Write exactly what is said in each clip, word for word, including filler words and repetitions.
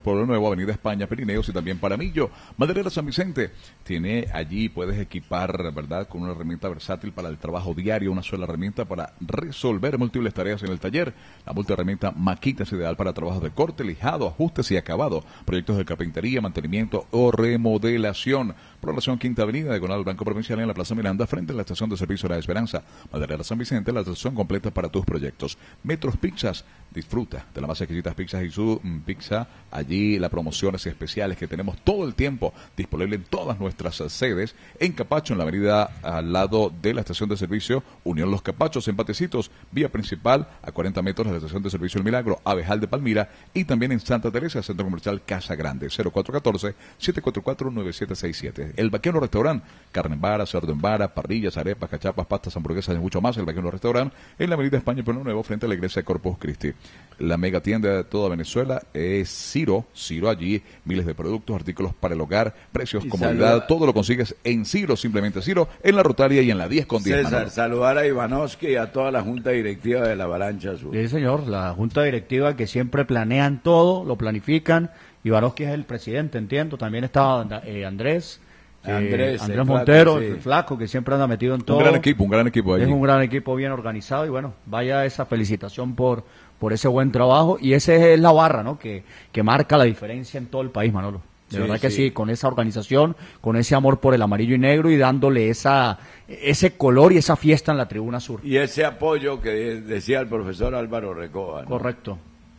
Pueblo Nuevo, Avenida España, Pirineos y también Paramillo. Maderera San Vicente tiene allí, puedes equipar, ¿verdad?, con una herramienta versátil para el trabajo diario, una sola herramienta para resolver múltiples tareas en el taller. La multiherramienta Maquita es ideal para trabajos de corte, lijado, ajustes y acabado, proyectos de carpintería, mantenimiento o remodelación. Población Quinta Avenida, Diagonal Banco Provincial en la Plaza Miranda, frente a la estación de servicio La Esperanza. Maderera San Vicente, la atención completa para tus proyectos. Metros Pizzas, disfruta de las más exquisitas pizzas y su mm, pizza. Allí las promociones especiales que tenemos todo el tiempo disponible en todas nuestras sedes. En Capacho, en la avenida al lado de la estación de servicio Unión Los Capachos, en Patecitos, vía principal a cuarenta metros de la estación de servicio El Milagro, Abejal de Palmira, y también en Santa Teresa, Centro Comercial Casa Grande, cero cuatro uno cuatro, siete cuatro cuatro, nueve siete seis siete. El Vaquero Restaurant, carne en vara, cerdo en vara, parrillas, arepas, cachapas, pastas, hamburguesas y mucho más. El Vaquero Restaurant en la avenida España, Pueblo Nuevo, frente a la iglesia de Corpus Christi. La mega tienda de toda Venezuela es Ciro. Ciro, allí miles de productos, artículos para el hogar, precios, y comodidad, saluda. todo lo consigues en Ciro, simplemente Ciro, en la Rotaria y en la diez con diez. César, Manolo. saludar a Ivanovsky y a toda la junta directiva de la Avalancha Azul. Sí, señor, la junta directiva que siempre planean todo, lo planifican. Ivanovsky es el presidente, entiendo. También está eh, Andrés. Eh, Andrés, Andrés el Montero, flaco, sí. el flaco, que siempre anda metido en todo. Un gran equipo, un gran equipo allí. Es un gran equipo bien organizado y bueno, vaya esa felicitación por por ese buen trabajo y esa es la barra, ¿no? Que, que marca la diferencia en todo el país, Manolo. De Sí, verdad que sí. sí, con esa organización, con ese amor por el amarillo y negro y dándole esa ese color y esa fiesta en la tribuna sur. Y ese apoyo que decía el profesor Álvaro Recoba, ¿no? Correcto.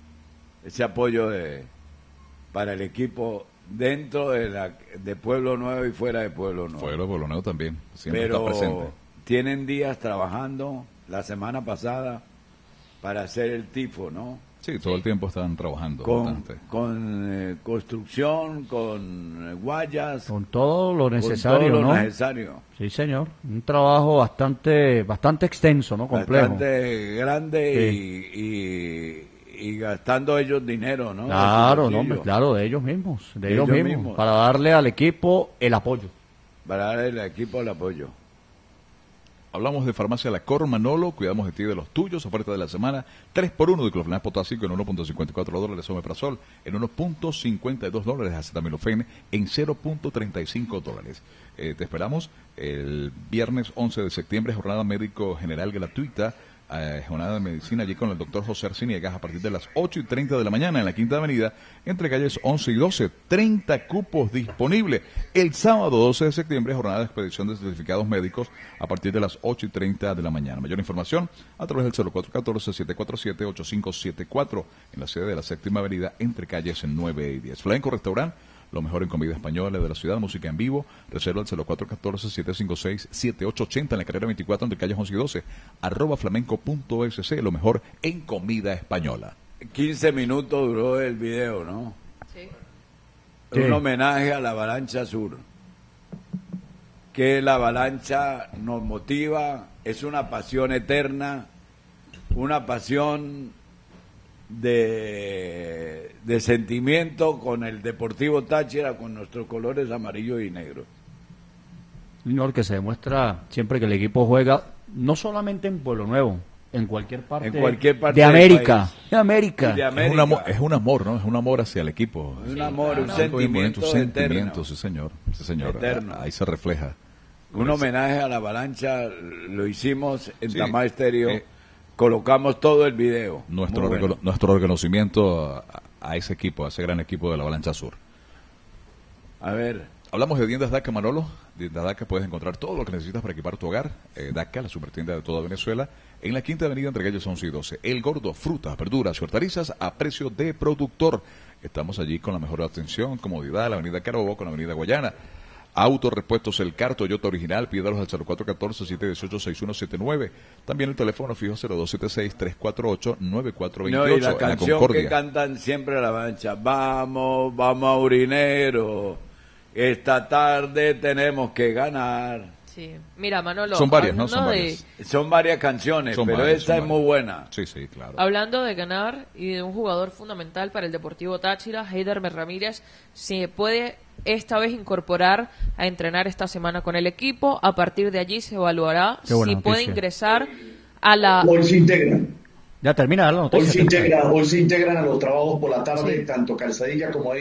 Ese apoyo de para el equipo dentro de la de Pueblo Nuevo y fuera de Pueblo Nuevo. Fue lo Pueblo Nuevo también, siempre Pero está presente. tienen días trabajando la semana pasada para hacer el tifo, ¿no? Sí, todo el tiempo están trabajando Con, bastante. con eh, construcción, con eh, guayas, Con todo lo necesario, con todo lo ¿no? necesario. Sí, señor. Un trabajo bastante bastante extenso, ¿no? Complejo. Bastante grande Sí. y, y, y gastando ellos dinero, ¿no? Claro, De su no, hombre, bolsillo, claro, de ellos mismos, de, De ellos, ellos mismos, mismos. para darle al equipo el apoyo. para darle al equipo el apoyo. Hablamos de Farmacia La Cor, Manolo, cuidamos de ti y de los tuyos, oferta de la semana, tres por uno de clofenac potásico en uno punto cincuenta y cuatro dólares, omeprazol en uno punto cincuenta y dos dólares, acetaminofén en cero punto treinta y cinco dólares. Eh, te esperamos el viernes once de septiembre, jornada médico general gratuita, eh, jornada de medicina allí con el doctor José Arciniegas a partir de las ocho y treinta de la mañana en la Quinta Avenida, entre calles once y doce, treinta cupos disponibles. El sábado doce de septiembre, jornada de expedición de certificados médicos a partir de las ocho y treinta de la mañana. Mayor información a través del cero cuatro uno cuatro, siete cuatro siete, ocho cinco siete cuatro en la sede de la Séptima Avenida entre calles nueve y diez. Flamenco Restaurant, lo mejor en comida española de la ciudad, música en vivo, reserva al cero cuatro uno cuatro, siete cinco seis, siete ocho ocho cero en la carrera veinticuatro entre calles once y doce, arroba flamenco punto es ce, lo mejor en comida española. quince minutos duró el video, ¿no? Sí. Un Sí. homenaje a la Avalancha Sur. Que la Avalancha nos motiva, es una pasión eterna, una pasión de, de sentimiento con el Deportivo Táchira, con nuestros colores amarillo y negro. Señor, que se demuestra siempre que el equipo juega, no solamente en Pueblo Nuevo, en cualquier parte, En cualquier parte de del América. país. De América. Y de Es América. un, amor, es un amor, ¿no? Es un amor hacia el equipo. Un amor, un Algo sentimiento un sentimiento, eterno. sí señor, sí señor. Eterno. Ahí se refleja. Un homenaje a la Avalancha, lo hicimos en Sí. Tamá Estéreo, Eh. colocamos todo el video. Nuestro, Muy bueno. recono- nuestro reconocimiento a, a ese equipo, a ese gran equipo de la Avalancha Sur. A ver, Hablamos de Tiendas Daca, Manolo. Tiendas Daca puedes encontrar todo lo que necesitas para equipar tu hogar. Eh, Daca, la supertienda de toda Venezuela, en la Quinta Avenida entre calles once y doce. El Gordo, frutas, verduras y hortalizas a precio de productor. Estamos allí con la mejor atención, comodidad, la avenida Carabobo con la avenida Guayana. Autorepuestos El Car, Toyota original, pídalos al cero cuatro uno cuatro, siete uno ocho, seis uno siete nueve. También el teléfono fijo cero dos siete seis, tres cuatro ocho, nueve cuatro dos no, ocho y la en la canción que Concordia. cantan siempre a la Avalancha, vamos, vamos a Urinero, esta tarde tenemos que ganar. Sí. Mira, Manolo. Son varias, ¿no? hablando Son de- varias. Son varias canciones, Son pero varias, esta son es muy varias. buena. Sí, sí, claro. Hablando de ganar y de un jugador fundamental para el Deportivo Táchira, Heider Ramírez, se puede esta vez incorporar a entrenar esta semana con el equipo. A partir de allí se evaluará Qué buena si puede noticia. ingresar a la Hoy se integra. Ya termina de dar la Hoy noticia. se, integra, hoy se integran a los trabajos por la tarde, Sí. tanto Calzadilla como